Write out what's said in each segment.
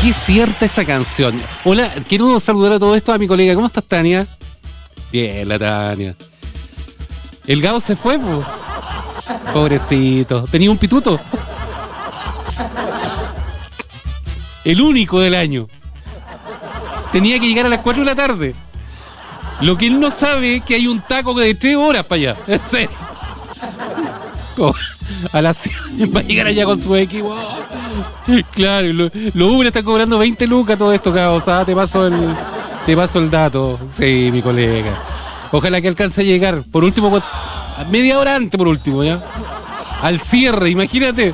Qué cierta esa canción. Hola, quiero saludar a todo esto a mi colega. ¿Cómo estás, Tania? Bien, la Tania. El Gao se fue, po. Pobrecito. Tenía un pituto. El único del año. Tenía que llegar a las 4 de la tarde. Lo que él no sabe es que hay un taco de 3 horas para allá. En serio. A las 100 para llegar allá con su equipo. Claro, los Uber están cobrando 20 lucas todo esto, Gao. O sea, te paso el dato. Sí, mi colega. Ojalá que alcance a llegar. Por último, media hora antes, por último, ¿ya? Al cierre, imagínate.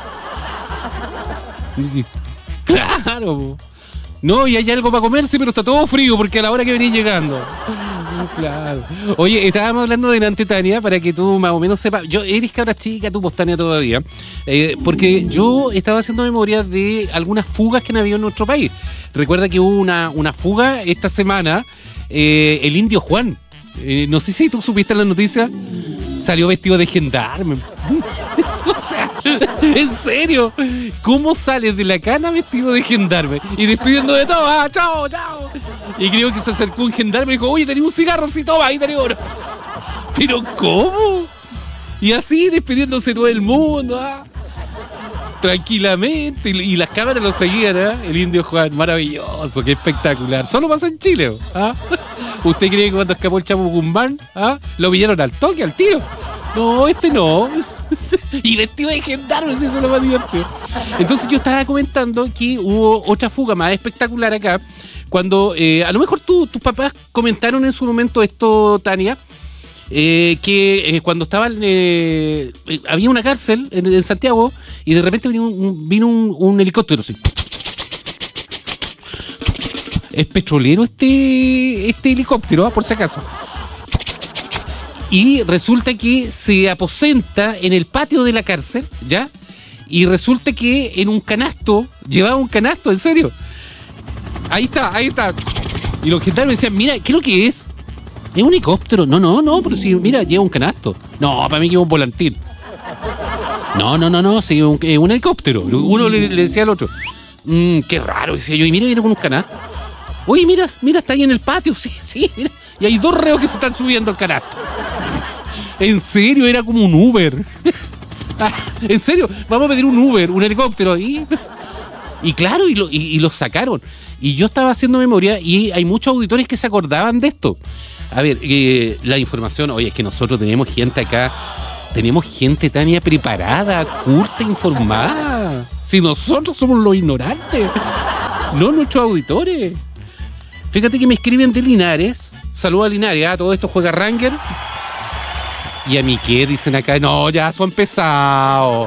Claro. No, y hay algo para comerse, pero está todo frío porque a la hora que venís llegando. Claro. Oye, estábamos hablando de Tania, para que tú más o menos sepas. Eres cabra chica, tú pues, Tania, todavía. Porque yo estaba haciendo memoria de algunas fugas que han habido en nuestro país. Recuerda que hubo una fuga esta semana, el Indio Juan. No sé si tú supiste la noticia. Salió vestido de gendarme. O sea, en serio, ¿cómo sales de la cana vestido de gendarme? Y despidiendo de todo, chao, chao. Y creo que se acercó un gendarme y dijo, oye, tenés un cigarro, sí, toma, ahí tenés uno. Pero ¿cómo? Y así despidiéndose todo el mundo, tranquilamente, y las cámaras lo seguían, el Indio Juan, maravilloso, qué espectacular. Solo pasa en Chile, ¿Usted cree que cuando escapó el Chapo Guzmán, lo pillaron al toque, al tiro? No, este no. Y vestido de gendarme, eso es lo más divertido. Entonces yo estaba comentando que hubo otra fuga más espectacular acá, cuando a lo mejor tus papás comentaron en su momento esto, Tania, que cuando estaban había una cárcel en Santiago y de repente vino un helicóptero así. Es petrolero este helicóptero, por si acaso. Y resulta que se aposenta en el patio de la cárcel, ¿ya? Y resulta que en un canasto, llevaba un canasto, en serio. Ahí está. Y los gendarmes decían, mira, ¿qué es lo que es? ¿Es un helicóptero? No, pero sí, mira, lleva un canasto. No, para mí lleva un volantín. No, sí, un helicóptero. Uno le decía al otro, qué raro, decía yo, y mira, viene con un canasto. Oye, mira, está ahí en el patio, sí, mira. Y hay 2 reos que se están subiendo al canasto. En serio, era como un Uber. En serio, vamos a pedir un Uber, un helicóptero. Y claro, y los sacaron. Y yo estaba haciendo memoria y hay muchos auditores que se acordaban de esto. A ver, la información, oye, es que nosotros tenemos gente acá, Tania, preparada, culta, informada. Si nosotros somos los ignorantes, no nuestros auditores. Fíjate que me escriben de Linares. Saludos a Linares, todo esto juega Ranger. Y a mí qué dicen acá, no, ya eso ha empezado.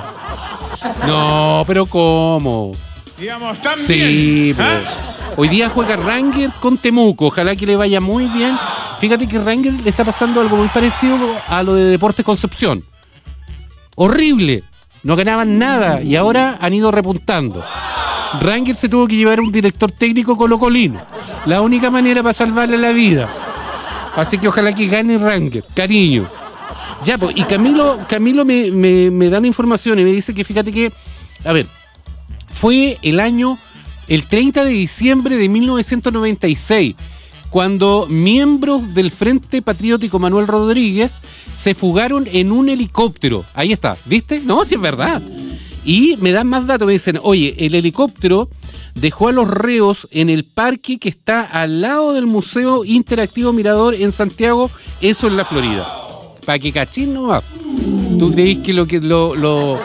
No, pero ¿cómo? Digamos, también. Sí, pero hoy día juega Ranger con Temuco, ojalá que le vaya muy bien. Fíjate que Ranger le está pasando algo muy parecido a lo de Deportes Concepción. Horrible, no ganaban nada y ahora han ido repuntando. Ranger se tuvo que llevar un director técnico colocolino. La única manera para salvarle la vida. Así que ojalá que gane Ranger. Cariño. Ya, pues, y Camilo me da la información y me dice que fíjate que, a ver, fue el 30 de diciembre de 1996, cuando miembros del Frente Patriótico Manuel Rodríguez se fugaron en un helicóptero. Ahí está, ¿viste? No, sí es verdad. Y me dan más datos, me dicen, oye, el helicóptero dejó a los reos en el parque que está al lado del Museo Interactivo Mirador en Santiago, eso en la Florida. Para que cachín no va. ¿Tú creís que lo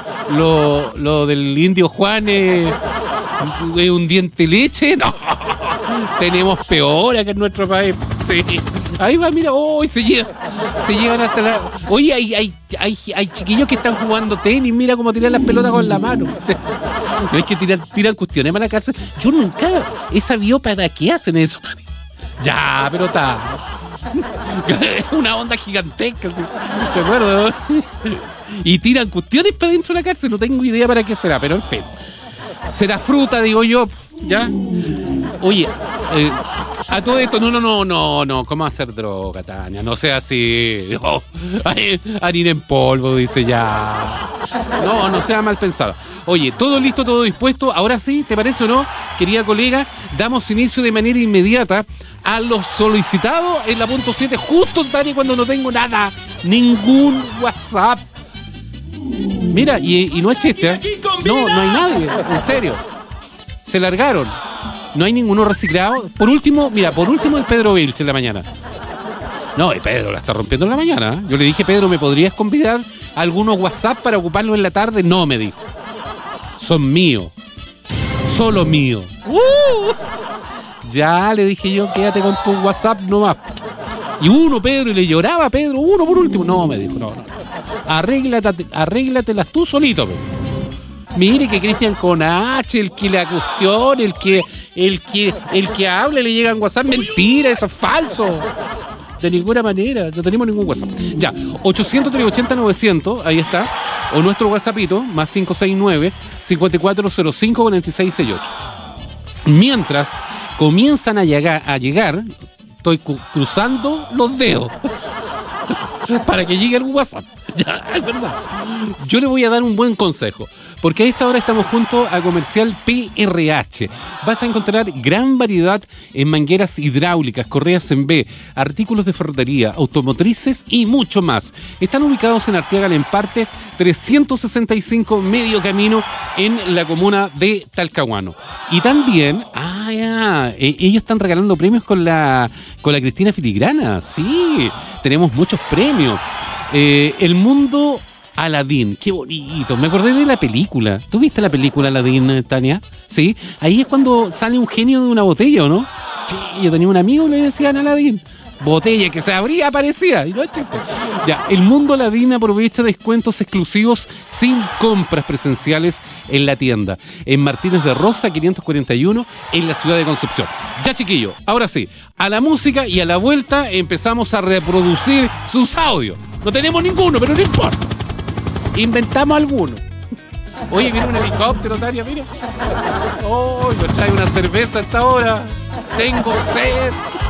del Indio Juan es un diente de leche? No. Tenemos peor acá en nuestro país. Sí. Ahí va, mira, se llevan hasta la. Oye, hay chiquillos que están jugando tenis, mira cómo tiran las pelotas con la mano. No es que tiran cuestiones para la cárcel. Yo nunca he sabido para qué hacen eso. Ya, pero está. Una onda gigantesca, ¿sí? ¿Te acuerdas? Y tiran cuestiones para dentro de la cárcel, no tengo idea para qué será, pero en fin. Será fruta, digo yo, ¿ya? Oye, A todo esto, no. ¿Cómo hacer droga, Tania? No sea así. No. Harina en polvo, dice ya. No sea mal pensado. Oye, todo listo, todo dispuesto. Ahora sí, ¿te parece o no? Querida colega, damos inicio de manera inmediata a los solicitados en la punto 7, justo, Tania, cuando no tengo nada. Ningún WhatsApp. Mira, y no es chiste, ¿eh? No hay nadie, en serio. Se largaron. No hay ninguno reciclado. Por último el Pedro Vilch en la mañana. No, y Pedro la está rompiendo en la mañana, ¿eh? Yo le dije, Pedro, ¿me podrías convidar a algunos WhatsApp para ocuparlos en la tarde? No, me dijo. Son míos. Solo míos. Ya le dije yo, quédate con tu WhatsApp nomás. Y uno, Pedro, y le lloraba a Pedro, uno por último. No, me dijo, no. Arréglatelas tú solito, Pedro. Mire que Cristian con H, el que la cuestión, el que habla y le llega en WhatsApp, mentira, eso es falso. De ninguna manera, no tenemos ningún WhatsApp. Ya, 800-380-900, ahí está. O nuestro WhatsAppito, más 569-5405-4668. Mientras comienzan a llegar, estoy cruzando los dedos para que llegue algún WhatsApp. Ya, es verdad. Yo le voy a dar un buen consejo, porque a esta hora estamos junto a Comercial PRH. Vas a encontrar gran variedad en mangueras hidráulicas, correas en B, artículos de ferretería, automotrices y mucho más. Están ubicados en Arteaga Lemparte 365, medio camino, en la comuna de Talcahuano. Y también, ellos están regalando premios con la Cristina Filigrana. Sí, tenemos muchos premios. El mundo Aladín, qué bonito. Me acordé de la película. ¿Tú viste la película Aladín, Tania? Sí. Ahí es cuando sale un genio de una botella, ¿o no? Sí, yo tenía un amigo que le decían Aladín. Botella que se abría, aparecía. Y no es chiste. Ya, el mundo Aladín aprovecha descuentos exclusivos sin compras presenciales en la tienda. En Martínez de Rosa, 541, en la ciudad de Concepción. Ya, chiquillo, ahora sí, a la música y a la vuelta empezamos a reproducir sus audios. No tenemos ninguno, pero no importa. Inventamos alguno. Oye, viene un helicóptero, Tania, mira. Oh, nos trae una cerveza a esta hora. Tengo sed.